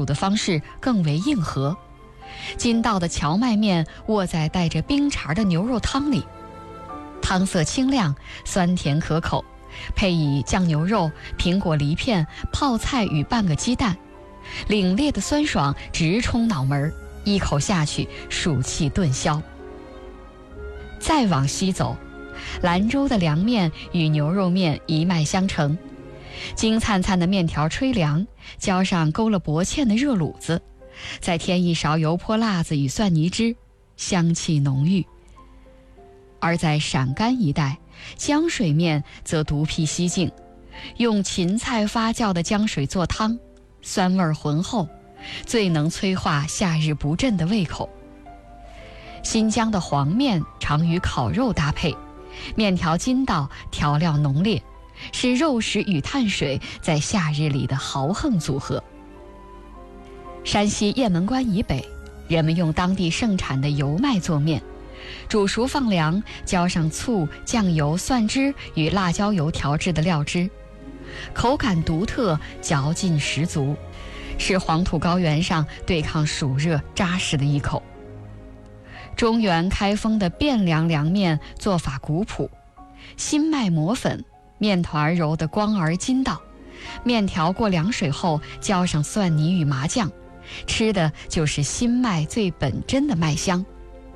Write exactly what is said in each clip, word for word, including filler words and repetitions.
煮的方式更为硬核。筋道的荞麦面卧在带着冰碴的牛肉汤里，汤色清亮，酸甜可口，配以酱牛肉、苹果梨片、泡菜与半个鸡蛋，凛冽的酸爽直冲脑门，一口下去，暑气顿消。再往西走，兰州的凉面与牛肉面一脉相承，金灿灿的面条吹凉，浇上勾了薄芡的热卤子，再添一勺油泼辣子与蒜泥汁，香气浓郁。而在陕甘一带，浆水面则独辟蹊径，用芹菜发酵的浆水做汤，酸味浑厚，最能催化夏日不振的胃口。新疆的黄面常与烤肉搭配，面条筋道，调料浓烈，是肉食与碳水在夏日里的豪横组合。山西雁门关以北，人们用当地盛产的油麦做面，煮熟放凉，浇上醋、酱油、蒜汁与辣椒油调制的料汁，口感独特，嚼劲十足，是黄土高原上对抗暑热扎实的一口。中原开封的汴梁凉面做法古朴，新麦磨粉，面团揉得光而筋道，面条过凉水后浇上蒜泥与麻酱，吃的就是新麦最本真的麦香。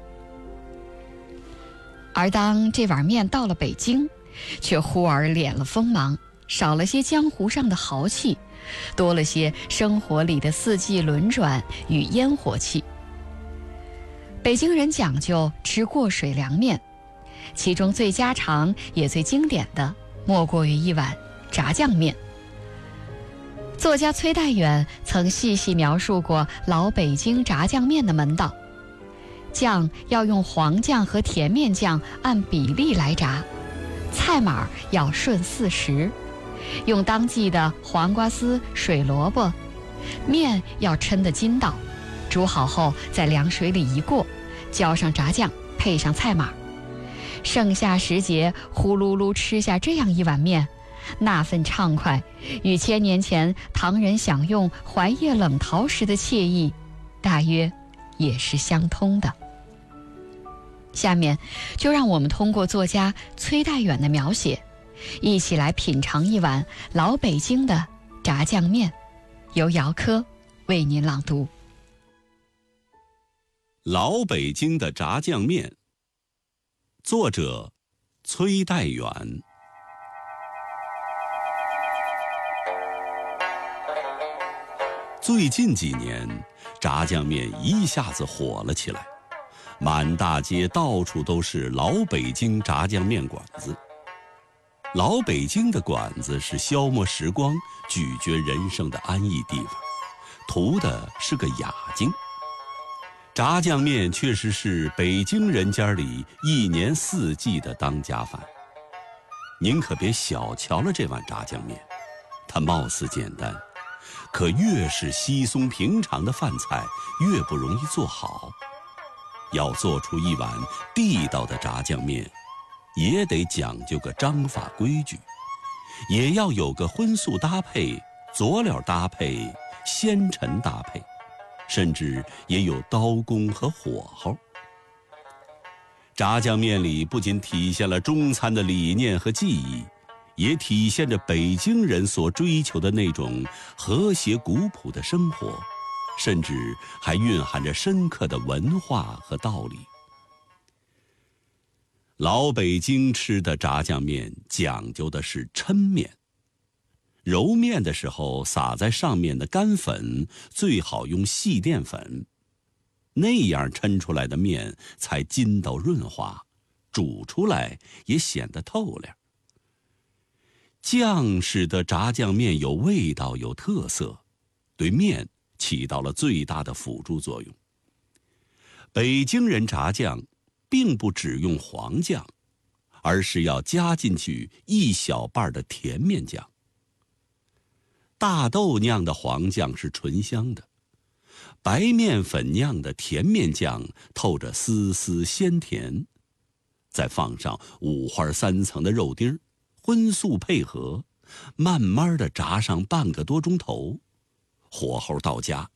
而当这碗面到了北京，却忽而敛了锋芒，少了些江湖上的豪气，多了些生活里的四季轮转与烟火气。北京人讲究吃过水凉面，其中最家常也最经典的莫过于一碗炸酱面。作家崔代远曾细细描述过老北京炸酱面的门道：酱要用黄酱和甜面酱按比例来炸，菜码要顺四时，用当季的黄瓜丝、水萝卜，面要抻得筋道，煮好后在凉水里一过，浇上炸酱，配上菜码。盛夏时节呼噜噜吃下这样一碗面，那份畅快与千年前唐人享用槐叶冷陶时的惬意大约也是相通的。下面就让我们通过作家崔代远的描写，一起来品尝一碗老北京的炸酱面，由姚科为您朗读。 老北京的炸酱面，作者崔代远。最近几年，炸酱面一下子火了起来，满大街到处都是老北京炸酱面馆子。老北京的馆子是消磨时光、咀嚼人生的安逸地方，图的是个雅静。炸酱面确实是北京人家里一年四季的当家饭。您可别小瞧了这碗炸酱面，它貌似简单，可越是稀松平常的饭菜，越不容易做好。要做出一碗地道的炸酱面，也得讲究个章法规矩，也要有个荤素搭配、佐料搭配、鲜陈搭配，甚至也有刀工和火候。炸酱面里不仅体现了中餐的理念和技艺，也体现着北京人所追求的那种和谐古朴的生活，甚至还蕴含着深刻的文化和道理。老北京吃的炸酱面讲究的是抻面，揉面的时候撒在上面的干粉最好用细淀粉，那样抻出来的面才筋道润滑，煮出来也显得透亮。酱使得炸酱面有味道有特色，对面起到了最大的辅助作用。北京人炸酱并不只用黄酱，而是要加进去一小半的甜面酱。大豆酿的黄酱是醇香的，白面粉酿的甜面酱透着丝丝鲜甜，再放上五花三层的肉丁，荤素配合，慢慢的炸上半个多钟头，火候到家，